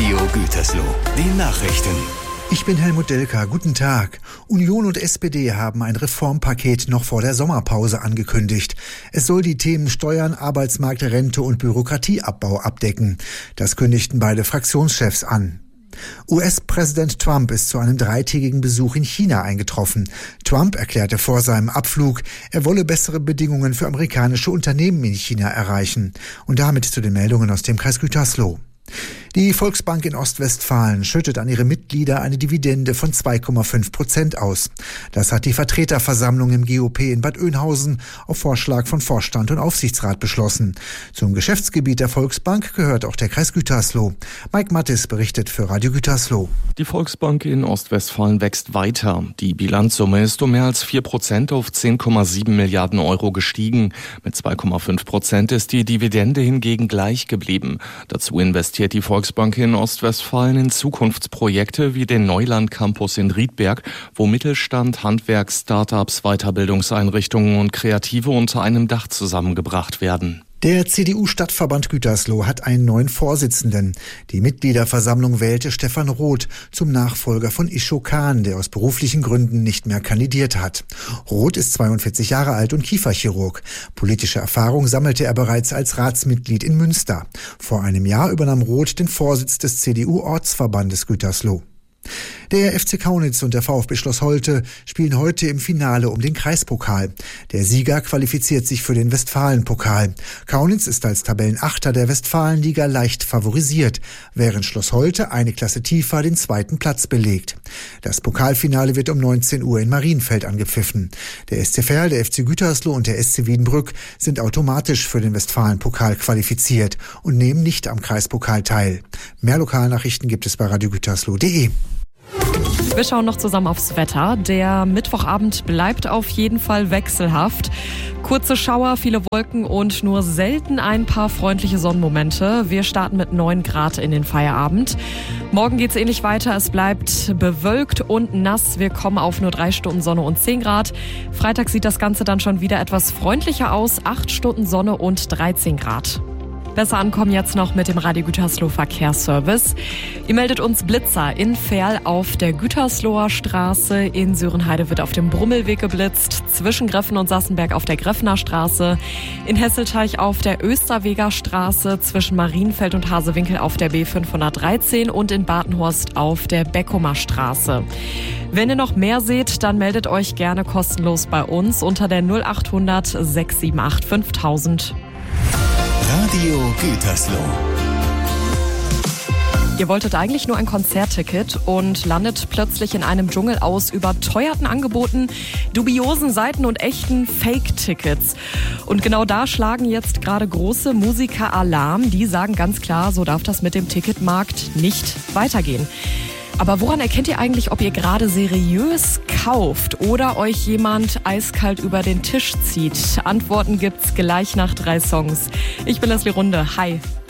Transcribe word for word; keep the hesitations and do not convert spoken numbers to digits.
Radio Gütersloh, die Nachrichten. Ich bin Helmut Delka, guten Tag. Union und S P D haben ein Reformpaket noch vor der Sommerpause angekündigt. Es soll die Themen Steuern, Arbeitsmarkt, Rente und Bürokratieabbau abdecken. Das kündigten beide Fraktionschefs an. U S-Präsident Trump ist zu einem dreitägigen Besuch in China eingetroffen. Trump erklärte vor seinem Abflug, er wolle bessere Bedingungen für amerikanische Unternehmen in China erreichen. Und damit zu den Meldungen aus dem Kreis Gütersloh. Die Volksbank in Ostwestfalen schüttet an ihre Mitglieder eine Dividende von zwei Komma fünf Prozent aus. Das hat die Vertreterversammlung im G O P in Bad Oeynhausen auf Vorschlag von Vorstand und Aufsichtsrat beschlossen. Zum Geschäftsgebiet der Volksbank gehört auch der Kreis Gütersloh. Mike Mattis berichtet für Radio Gütersloh. Die Volksbank in Ostwestfalen wächst weiter. Die Bilanzsumme ist um mehr als vier Prozent auf zehn Komma sieben Milliarden Euro gestiegen. Mit zwei Komma fünf Prozent ist die Dividende hingegen gleich geblieben. Dazu investiert die Volksbank in Ostwestfalen in Zukunftsprojekte wie den Neuland Campus in Riedberg, wo Mittelstand, Handwerk, Startups, Weiterbildungseinrichtungen und Kreative unter einem Dach zusammengebracht werden. Der C D U-Stadtverband Gütersloh hat einen neuen Vorsitzenden. Die Mitgliederversammlung wählte Stefan Roth zum Nachfolger von Ischo Kahn, der aus beruflichen Gründen nicht mehr kandidiert hat. Roth ist zweiundvierzig Jahre alt und Kieferchirurg. Politische Erfahrung sammelte er bereits als Ratsmitglied in Münster. Vor einem Jahr übernahm Roth den Vorsitz des C D U-Ortsverbandes Gütersloh. Der F C Kaunitz und der VfB Schloss Holte spielen heute im Finale um den Kreispokal. Der Sieger qualifiziert sich für den Westfalenpokal. Kaunitz ist als Tabellenachter der Westfalenliga leicht favorisiert, während Schloss Holte eine Klasse tiefer den zweiten Platz belegt. Das Pokalfinale wird um neunzehn Uhr in Marienfeld angepfiffen. Der S C Verl, der F C Gütersloh und der S C Wiedenbrück sind automatisch für den Westfalenpokal qualifiziert und nehmen nicht am Kreispokal teil. Mehr Lokalnachrichten gibt es bei radio gütersloh punkt de. Wir schauen noch zusammen aufs Wetter. Der Mittwochabend bleibt auf jeden Fall wechselhaft. Kurze Schauer, viele Wolken und nur selten ein paar freundliche Sonnenmomente. Wir starten mit neun Grad in den Feierabend. Morgen geht's ähnlich weiter. Es bleibt bewölkt und nass. Wir kommen auf nur drei Stunden Sonne und zehn Grad. Freitag sieht das Ganze dann schon wieder etwas freundlicher aus. acht Stunden Sonne und dreizehn Grad. Besser ankommen jetzt noch mit dem Radio Gütersloh Verkehrsservice. Ihr meldet uns Blitzer in Verl auf der Gütersloher Straße. In Sörenheide wird auf dem Brummelweg geblitzt. Zwischen Greffen und Sassenberg auf der Greffener Straße. In Hesselteich auf der Österweger Straße. Zwischen Marienfeld und Hasewinkel auf der B fünfhundertdreizehn. Und in Badenhorst auf der Beckumer Straße. Wenn ihr noch mehr seht, dann meldet euch gerne kostenlos bei uns unter der null achthundert sechs sieben acht fünftausend. Radio Gütersloh. Ihr wolltet eigentlich nur ein Konzertticket und landet plötzlich in einem Dschungel aus überteuerten Angeboten, dubiosen Seiten und echten Fake-Tickets. Und genau da schlagen jetzt gerade große Musiker Alarm. Die sagen ganz klar, so darf das mit dem Ticketmarkt nicht weitergehen. Aber woran erkennt ihr eigentlich, ob ihr gerade seriös kauft oder euch jemand eiskalt über den Tisch zieht? Antworten gibt's gleich nach drei Songs. Ich bin Leslie Runde. Hi.